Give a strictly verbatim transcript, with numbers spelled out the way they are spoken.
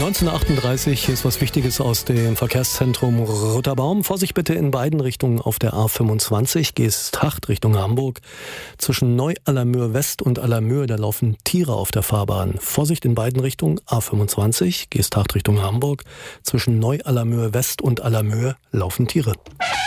neunzehn Uhr achtunddreißig, hier ist was Wichtiges aus dem Verkehrszentrum Rotterbaum. Vorsicht bitte in beiden Richtungen auf der A fünfundzwanzig, Geesthacht Richtung Hamburg. Zwischen Neu-Allermöhr West und Allermöhr, da laufen Tiere auf der Fahrbahn. Vorsicht in beiden Richtungen, A fünfundzwanzig, Geesthacht Richtung Hamburg. Zwischen Neu-Allermöhr West und Allermöhr laufen Tiere.